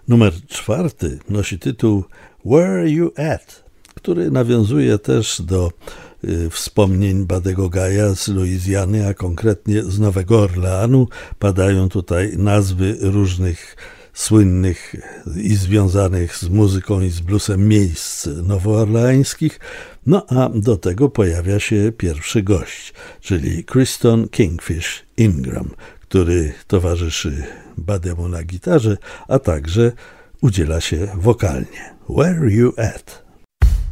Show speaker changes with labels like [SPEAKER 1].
[SPEAKER 1] Numer 4 nosi tytuł Where You At, który nawiązuje też do wspomnień Buddego Guy'a z Luizjany, a konkretnie z Nowego Orleanu. Padają tutaj nazwy różnych słynnych i związanych z muzyką i z bluesem miejsc nowoorleańskich. No a do tego pojawia się pierwszy gość, czyli Kryston Kingfish Ingram, który towarzyszy Buddemu na gitarze, a także udziela się wokalnie. Where You At?